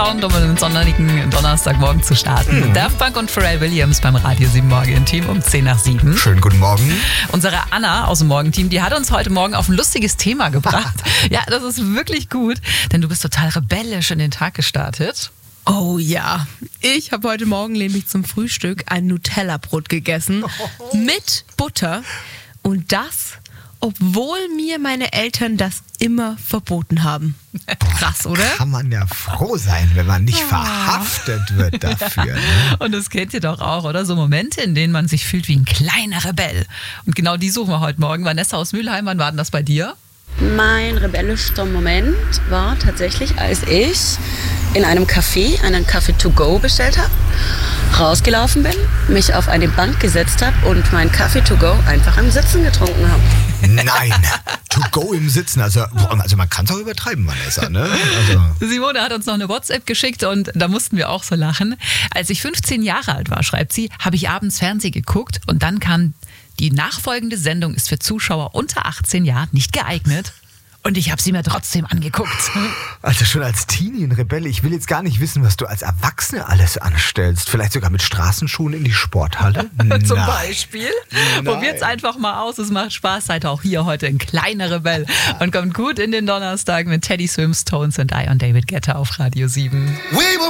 Um einen sonnigen Donnerstagmorgen zu starten. Daft Punk und Pharrell Williams beim Radio 7 Morgen-Team um 6:10. Schönen guten Morgen. Unsere Anna aus dem Morgenteam, die hat uns heute Morgen auf ein lustiges Thema gebracht. Ja, das ist wirklich gut, denn du bist total rebellisch in den Tag gestartet. Oh ja, ich habe heute Morgen nämlich zum Frühstück ein Nutella-Brot gegessen mit Butter und das, obwohl mir meine Eltern das immer verboten haben. Krass, oder? Kann man ja froh sein, wenn man nicht verhaftet wird dafür. Ne? Und das kennt ihr doch auch, oder? So Momente, in denen man sich fühlt wie ein kleiner Rebell. Und genau die suchen wir heute Morgen. Vanessa aus Mülheim, wann war denn das bei dir? Mein rebellischster Moment war tatsächlich, als ich in einem Café einen Kaffee to go bestellt habe, rausgelaufen bin, mich auf eine Bank gesetzt habe und meinen Kaffee to go einfach im Sitzen getrunken habe. Nein, to go im Sitzen. Also man kann es auch übertreiben, Vanessa. Ne? Simone hat uns noch eine WhatsApp geschickt und da mussten wir auch so lachen. Als ich 15 Jahre alt war, schreibt sie, habe ich abends Fernsehen geguckt und dann kam: Die nachfolgende Sendung ist für Zuschauer unter 18 Jahren nicht geeignet. Und ich habe sie mir trotzdem angeguckt. Also schon als Teenie ein Rebelle. Ich will jetzt gar nicht wissen, was du als Erwachsene alles anstellst. Vielleicht sogar mit Straßenschuhen in die Sporthalle? Zum Beispiel. Probiert's einfach mal aus. Es macht Spaß. Seid auch hier heute ein kleiner Rebell. Und kommt gut in den Donnerstag mit Teddy Swims, Tones and I und David Guetta auf Radio 7.